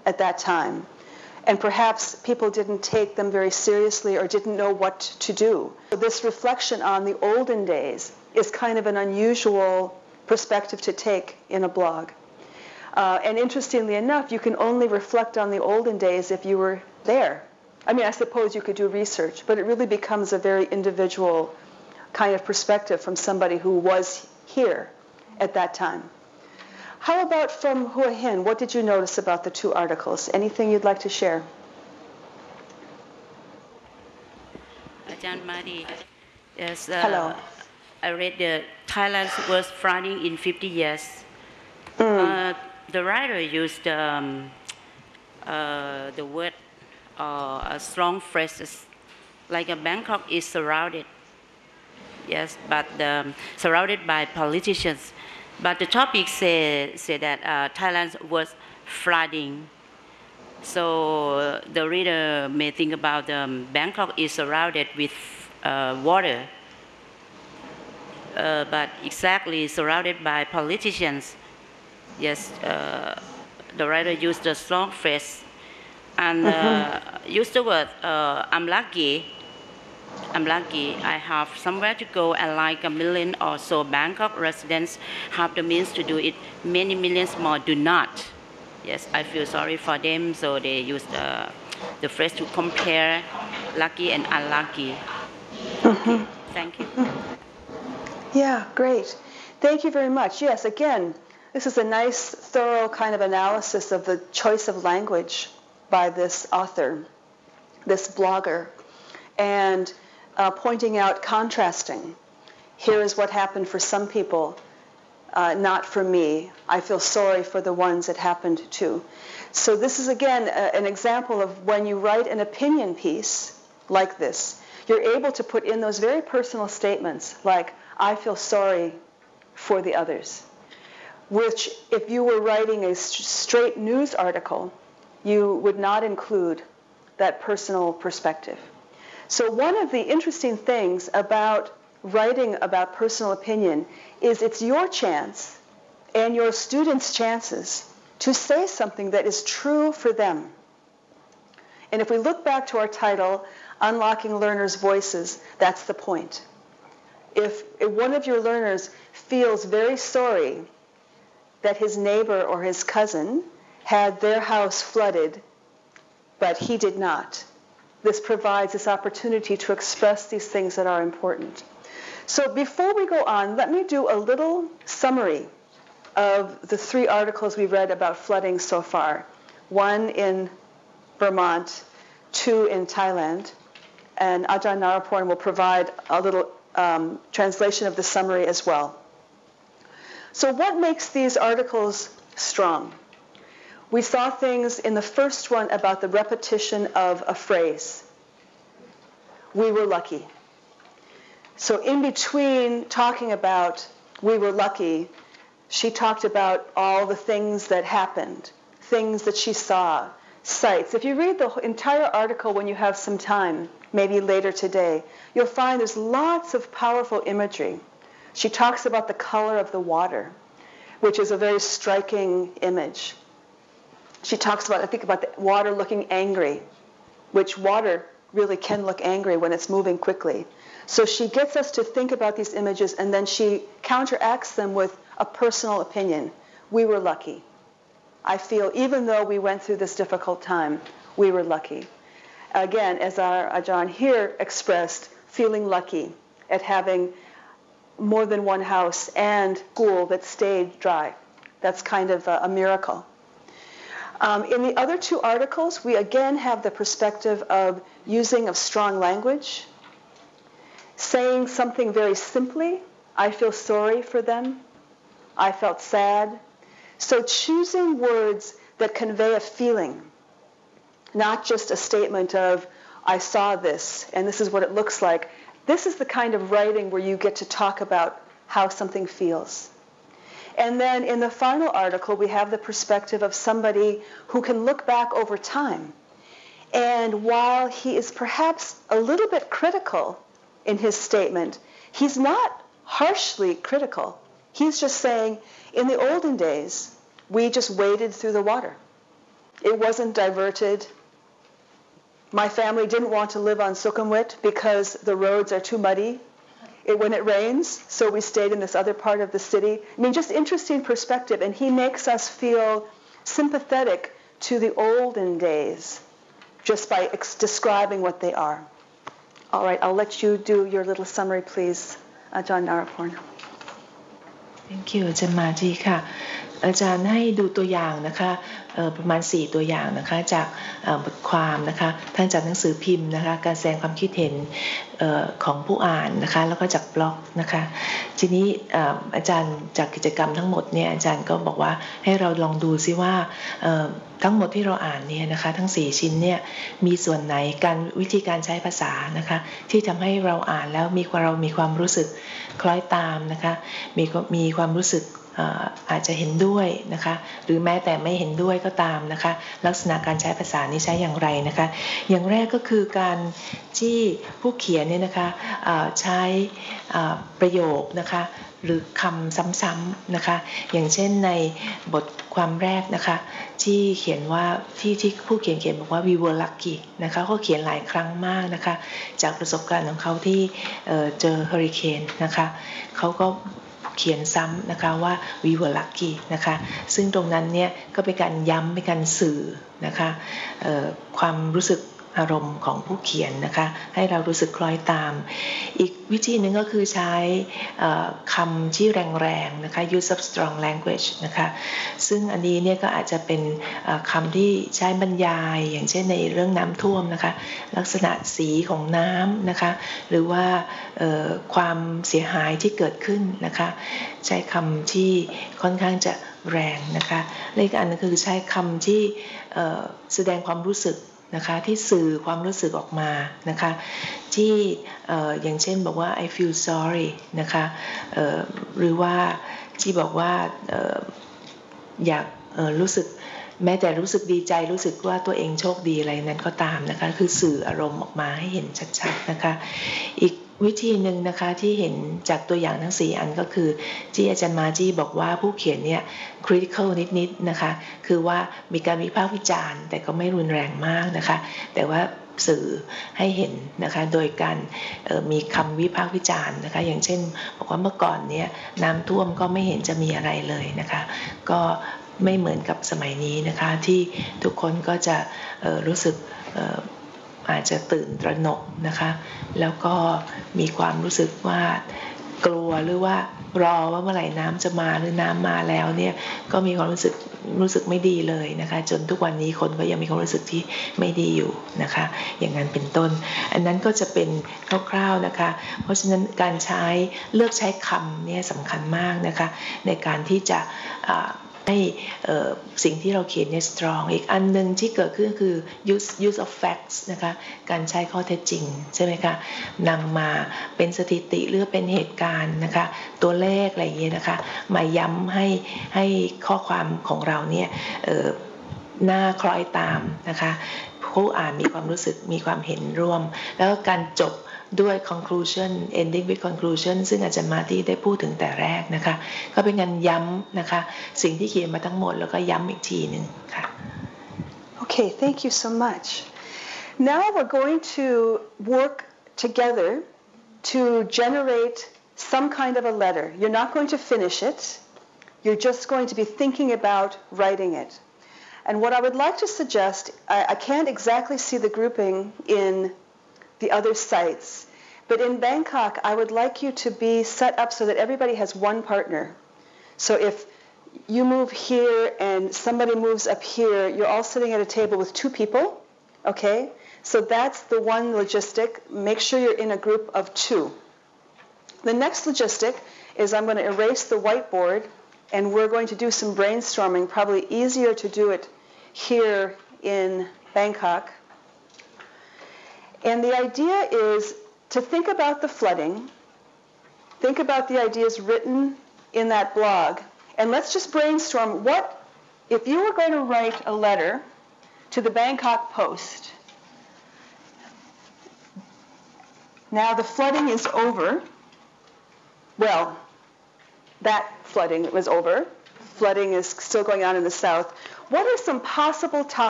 at that time. And perhaps people didn't take them very seriously or didn't know what to do. So this reflection on the olden days is kind of an unusual perspective to take in a blog. And interestingly enough, you can only reflect on the olden days if you were there. I mean, I suppose you could do research, but it really becomes a very individual kind of perspective from somebody who was here at that time. How about from Hua Hin? What did you notice about the two articles? Anything you'd like to share? Ajahn Mahdi, yes, Hello. I read the Thailand's worst flooding in 50 years. The writer used the word strong phrases, like Bangkok is surrounded. Yes, but surrounded by politicians. But the topic say that Thailand's worst flooding. So the reader may think about Bangkok is surrounded with water, but exactly surrounded by politicians. Yes, the writer used the strong phrase and used the word I'm lucky. I'm lucky I have somewhere to go, and like 1 million or so Bangkok residents have the means to do it. Many millions more do not. Yes, I feel sorry for them, so they use the phrase to compare lucky and unlucky. Okay, thank you. Yeah, great. Thank you very much. Yes, again, this is a nice, thorough kind of analysis of the choice of language by this author, this blogger, and pointing out, contrasting. Here is what happened for some people, not for me. I feel sorry for the ones it happened to. So this is, again, an example of when you write an opinion piece like this, you're able to put in those very personal statements like, I feel sorry for the others, which if you were writing a straight news article, you would not include that personal perspective. So one of the interesting things about writing about personal opinion is it's your chance and your students' chances to say something that is true for them. And if we look back to our title, Unlocking Learners' Voices, that's the point. If one of your learners feels very sorry that his neighbor or his cousin had their house flooded, but he did not, this provides this opportunity to express these things that are important. So before we go on, let me do a little summary of the 3 articles we read about flooding so far. 1 in Vermont, 2 in Thailand, and Ajahn Naraporn will provide a little translation of the summary as well. So what makes these articles strong? We saw things in the first one about the repetition of a phrase. We were lucky. So in between talking about we were lucky, she talked about all the things that happened, things that she saw, sights. If you read the entire article when you have some time, maybe later today, you'll find there's lots of powerful imagery. She talks about the color of the water, which is a very striking image. She talks about, I think, about the water looking angry, which water really can look angry when it's moving quickly. So she gets us to think about these images, and then she counteracts them with a personal opinion. We were lucky. I feel, even though we went through this difficult time, we were lucky. Again, as our Ajahn here expressed, feeling lucky at having more than one house and school that stayed dry. That's kind of a miracle. In the other 2 articles, we again have the perspective of using of strong language, saying something very simply. I feel sorry for them. I felt sad. So choosing words that convey a feeling, not just a statement of, I saw this, and this is what it looks like. This is the kind of writing where you get to talk about how something feels. And then in the final article, we have the perspective of somebody who can look back over time. And while he is perhaps a little bit critical in his statement, he's not harshly critical. He's just saying, in the olden days, we just waded through the water. It wasn't diverted. My family didn't want to live on Sukhumvit because the roads are too muddy when it rains, so we stayed in this other part of the city. I mean, just interesting perspective, and he makes us feel sympathetic to the olden days just by describing what they are. All right, I'll let you do your little summary, please, Ajahn Naraporn. Thank you อาจารย์มาจีค่ะอาจารย์ให้ดูตัวอย่างนะคะประมาณ4ตัวอย่างนะคะจากบทความนะคะทั้งจากหนังสือพิมพ์นะคะการแสดงความคิดเห็นของผู้อ่านนะคะแล้วก็จากบล็อกนะคะทีนี้อาจารย์จากกิจกรรมทั้งหมดเนี่ยอาจารย์ก็บอกว่าให้เราลองดูซิว่าทั้งหมดที่เราอ่านเนี่ยนะคะทั้ง4ชิ้นเนี่ยมีส่วนไหนวิธีการใช้ภาษานะคะที่ทำให้เราอ่านแล้วเรามีความรู้สึกคล้อยตามนะคะมีความรู้สึกอาจจะเห็นด้วยนะคะหรือแม้แต่ไม่เห็นด้วยก็ตามนะคะลักษณะการใช้ภาษานี้ใช้อย่างไรนะคะอย่างแรกก็คือการที่ผู้เขียนเนี่ยนะคะใช้ประโยคนะคะหรือคำซ้ำๆนะคะอย่างเช่นในบทความแรกนะคะที่เขียนว่าที่ผู้เขียนบอกว่า we were lucky นะคะเขาเขียนหลายครั้งมากนะคะจากประสบการณ์ของเขาที่เจอเฮอริเคนนะคะเขาก็เขียนซ้ำนะคะว่า we were lucky นะคะซึ่งตรงนั้นเนี่ยก็เป็นการย้ำเป็นการสื่อนะคะความรู้สึกอารมณ์ของผู้เขียนนะคะให้เรารู้สึกคล้อยตามอีกวิธีหนึ่งก็คือใช้คำที่แรงๆนะคะ use of strong language นะคะซึ่งอันนี้เนี่ยก็อาจจะเป็นคำที่ใช้บรรยายอย่างเช่นในเรื่องน้ำท่วมนะคะลักษณะสีของน้ำนะคะหรือว่าความเสียหายที่เกิดขึ้นนะคะใช้คำที่ค่อนข้างจะแรงนะคะและอีกอันนึงคือใช้คำที่แสดงความรู้สึกนะคะที่สื่อความรู้สึกออกมานะคะที่อย่างเช่นบอกว่า I feel sorry นะคะหรือว่าที่บอกว่าอยากรู้สึกแม้แต่รู้สึกดีใจรู้สึกว่าตัวเองโชคดีอะไรนั้นก็ตามนะคะคือสื่ออารมณ์ออกมาให้เห็นชัดๆนะคะอีกวิธีหนึ่งนะคะที่เห็นจากตัวอย่างทั้ง4อันก็คือที่อาจารย์มาจีบอกว่าผู้เขียนเนี่ย critical นิดๆนะคะคือว่ามีการวิพากษ์วิจารณ์แต่ก็ไม่รุนแรงมากนะคะแต่ว่าสื่อให้เห็นนะคะโดยการมีคำวิพากษ์วิจารณ์นะคะอย่างเช่นบอกว่าเมื่อก่อนเนี่ยน้ำท่วมก็ไม่เห็นจะมีอะไรเลยนะคะก็ไม่เหมือนกับสมัยนี้นะคะที่ทุกคนก็จะรู้สึกอาจจะตื่นตระหนกนะคะแล้วก็มีความรู้สึกว่ากลัวหรือว่ารอว่าเมื่อไหร่น้ำจะมาหรือน้ำมาแล้วเนี่ยก็มีความรู้สึกไม่ดีเลยนะคะจนทุกวันนี้คนก็ยังมีความรู้สึกที่ไม่ดีอยู่นะคะอย่างนั้นเป็นต้นอันนั้นก็จะเป็นคร่าวๆนะคะเพราะฉะนั้นการเลือกใช้คำเนี่ยสำคัญมากนะคะในการที่จะให้สิ่งที่เราเขียนเนี่ย strong อีกอันนึงที่เกิดขึ้นคือ use of facts นะคะการใช้ข้อเท็จจริงใช่ไหมคะนำมาเป็นสถิติหรือเป็นเหตุการณ์นะคะตัวเลขอะไรอย่างเงี้ยนะคะมาย้ำให้ข้อความของเราเนี่ยน่าคล้อยตามนะคะผู้อ่านมีความรู้สึกมีความเห็นร่วมแล้วก็การจบด้วย conclusion ending with conclusion ซึ่งอาจารย์มาที่ได้พูดถึงแต่แรกนะคะก็เป็นการย้ำนะคะสิ่งที่เขียนมาทั้งหมดแล้วก็ย้ำอีกทีหนึ่งค่ะ Okay, thank you so much. Now we're going to work together to generate some kind of a letter. You're not going to finish it. You're just going to be thinking about writing it. And what I would like to suggest, I can't exactly see the grouping in the other sites, but in Bangkok, I would like you to be set up so that everybody has one partner. So if you move here and somebody moves up here, you're all sitting at a table with 2 people, okay? So that's the one logistic. Make sure you're in a group of 2. The next logistic is I'm going to erase the whiteboard and we're going to do some brainstorming, probably easier to do it here in Bangkok. And the idea is to think about the flooding, think about the ideas written in that blog, and let's just brainstorm what, if you were going to write a letter to the Bangkok Post. Now the flooding is over. Well, that flooding was over. Flooding is still going on in the south. What are some possible topics